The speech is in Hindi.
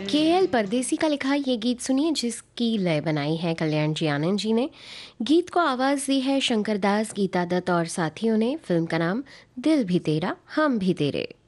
केएल परदेसी का लिखा ये गीत सुनिए, जिसकी लय बनाई है कल्याण जी आनंद जी ने। गीत को आवाज़ दी है शंकर दास, गीता दत्त और साथियों ने। फिल्म का नाम दिल भी तेरा हम भी तेरे।